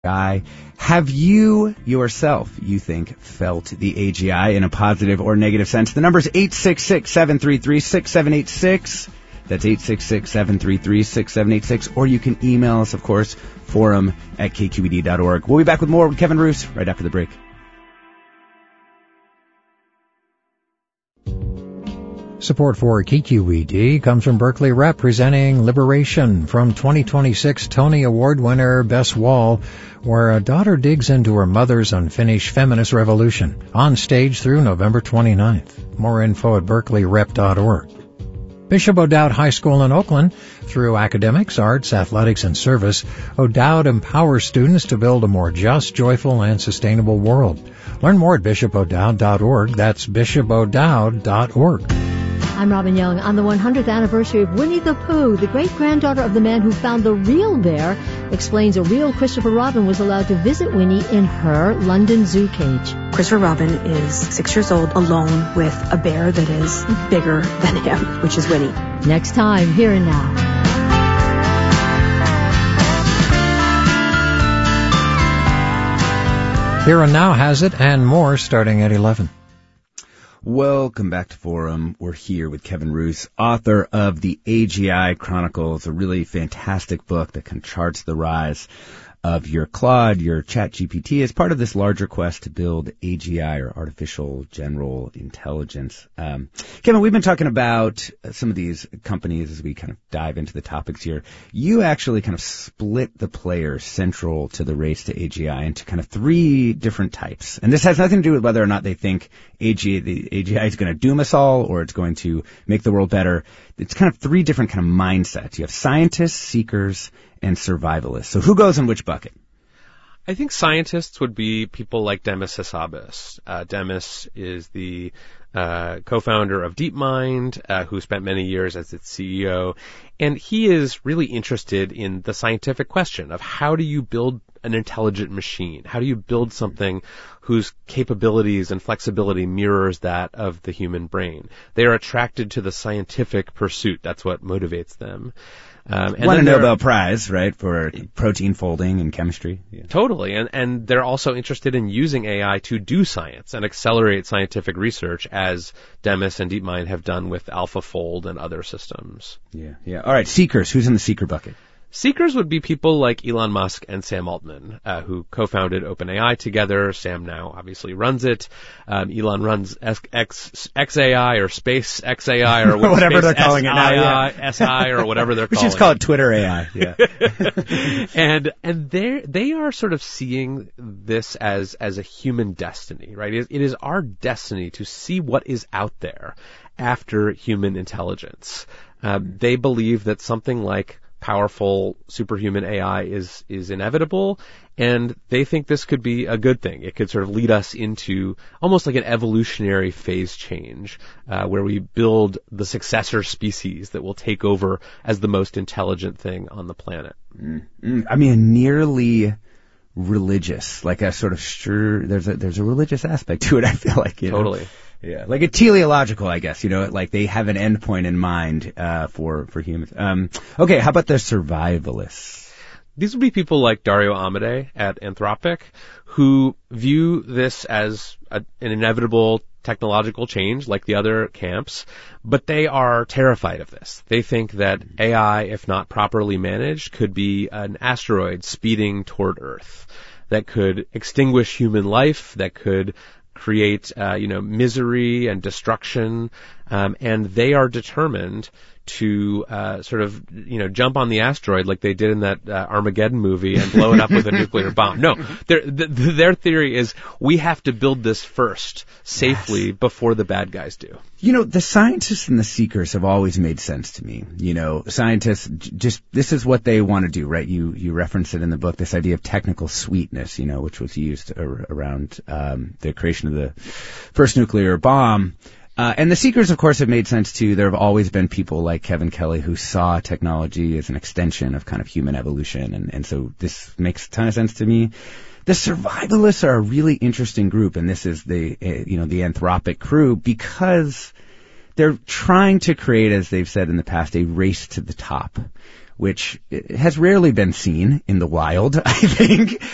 AGI. Have you yourself, you think, felt the AGI in a positive or negative sense? The number is 866-733-6786. That's 866-733-6786. Or you can email us, of course, forum@kqed.org. We'll be back with more with Kevin Roose right after the break. Support for KQED comes from Berkeley Rep, presenting Liberation from 2026 Tony Award winner Bess Wall, where a daughter digs into her mother's unfinished feminist revolution, on stage through November 29th. More info at berkeleyrep.org. Bishop O'Dowd High School in Oakland. Through academics, arts, athletics, and service, O'Dowd empowers students to build a more just, joyful, and sustainable world. Learn more at bishopodowd.org. That's bishopodowd.org. I'm Robin Young. On the 100th anniversary of Winnie the Pooh, the great-granddaughter of the man who found the real bear explains a real Christopher Robin was allowed to visit Winnie in her London zoo cage. Christopher Robin is 6 years old, alone with a bear that is bigger than him, which is Winnie. Next time, Here and Now. Here and Now has it, and more starting at 11. Welcome back to Forum. We're here with Kevin Roose, author of The AGI Chronicles, a really fantastic book that kind of charts the rise of your Claude, your ChatGPT, as part of this larger quest to build AGI, or artificial general intelligence. Kevin, we've been talking about some of these companies as we kind of dive into the topics here. You actually kind of split the players central to the race to AGI into kind of three different types. And this has nothing to do with whether or not they think the AGI is going to doom us all or it's going to make the world better. It's kind of three different kind of mindsets. You have scientists, seekers, and survivalists. So who goes in which bucket? I think scientists would be people like Demis Hassabis. Demis is the co-founder of DeepMind, who spent many years as its CEO, and he is really interested in the scientific question of how do you build an intelligent machine? How do you build something whose capabilities and flexibility mirrors that of the human brain? They are attracted to the scientific pursuit. That's what motivates them. Won a Nobel Prize, right, for protein folding in chemistry. Yeah. Totally. And they're also interested in using AI to do science and accelerate scientific research, as Demis and DeepMind have done with AlphaFold and other systems. Yeah. All right, seekers. Who's in the seeker bucket? Seekers would be people like Elon Musk and Sam Altman, who co-founded OpenAI together. Sam now obviously runs it. Elon runs XAI or Space XAI or whatever they're calling it now. Yeah. SI or whatever they're calling it. We should just call it Twitter AI. Yeah. and they are sort of seeing this as a human destiny, right? It is our destiny to see what is out there after human intelligence. They believe that something like powerful superhuman AI is inevitable, and they think this could be a good thing. It could sort of lead us into almost like an evolutionary phase change, where we build the successor species that will take over as the most intelligent thing on the planet. I mean, nearly religious, like a sort of there's a religious aspect to it, I feel like. Totally. Yeah, like a teleological, I guess, like they have an endpoint in mind for humans. Okay, how about the survivalists? These would be people like Dario Amodei at Anthropic, who view this as an inevitable technological change like the other camps, but they are terrified of this. They think that AI, if not properly managed, could be an asteroid speeding toward Earth that could extinguish human life, that could create, misery and destruction, and they are determined to sort of, jump on the asteroid like they did in that Armageddon movie and blow it up with a nuclear bomb. No, their theory is we have to build this first safely before the bad guys do. The scientists and the seekers have always made sense to me. Scientists this is what they want to do, right? You reference it in the book, this idea of technical sweetness, which was used around the creation of the first nuclear bomb. And the seekers, of course, have made sense too. There have always been people like Kevin Kelly who saw technology as an extension of kind of human evolution. And so this makes a ton of sense to me. The survivalists are a really interesting group, and this is the Anthropic crew, because they're trying to create, as they've said in the past, a race to the top, which has rarely been seen in the wild, I think.